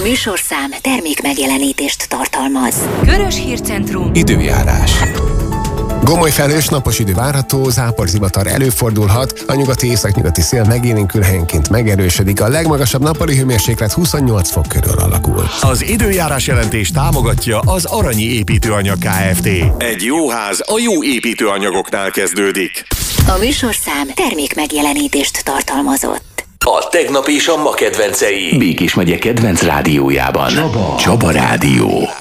Műsorszám termék megjelenítést tartalmaz. Körös Hírcentrum. Időjárás. Gomoly felhős napos idő várható, záporzivatar előfordulhat, a nyugati északnyugati szél megélénkül, helyenként megerősödik, a legmagasabb nappali hőmérséklet 28 fok körül alakul. Az időjárás jelentés támogatja az Aranyi Építőanyag Kft. Egy jó ház a jó építőanyagoknál kezdődik. A műsorszám termék megjelenítést tartalmazott. A tegnap és a ma kedvencei. Békés megye kedvenc rádiójában. Csaba Rádió.